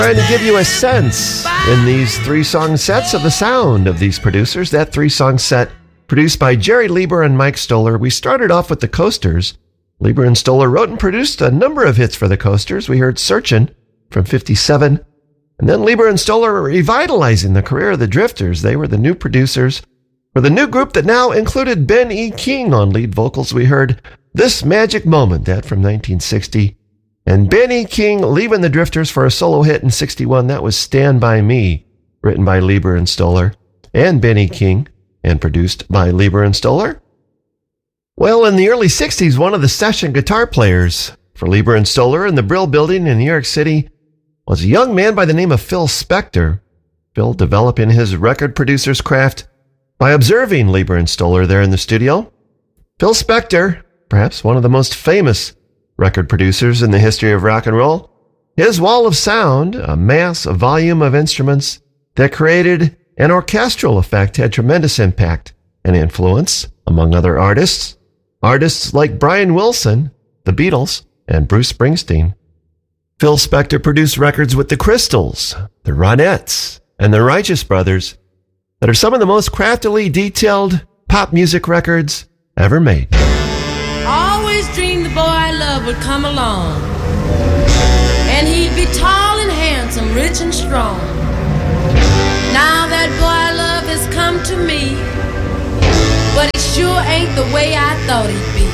Trying to give you a sense in these 3-song sets of the sound of these producers. That 3-song set produced by Jerry Leiber and Mike Stoller. We started off with the Coasters. Leiber and Stoller wrote and produced a number of hits for the Coasters. We heard Searchin' from 57. And then Leiber and Stoller were revitalizing the career of the Drifters. They were the new producers for the new group that now included Ben E. King on lead vocals. We heard This Magic Moment, that from 1960. And Ben E. King leaving the Drifters for a solo hit in 61. That was Stand By Me, written by Leiber and Stoller and Ben E. King, and produced by Leiber and Stoller. Well, in the early 60s, one of the session guitar players for Leiber and Stoller in the Brill Building in New York City was a young man by the name of Phil Spector. Phil developing his record producer's craft by observing Leiber and Stoller there in the studio. Phil Spector, perhaps one of the most famous record producers in the history of rock and roll. His wall of sound, a volume of instruments that created an orchestral effect, had tremendous impact and influence among other artists. Artists like Brian Wilson, the Beatles, and Bruce Springsteen. Phil Spector produced records with the Crystals, the Ronettes, and the Righteous Brothers that are some of the most craftily detailed pop music records ever made. Always dreamed the boy I love would come along, and he'd be tall and handsome, rich and strong. Now that boy I love has come to me, but it sure ain't the way I thought he'd be.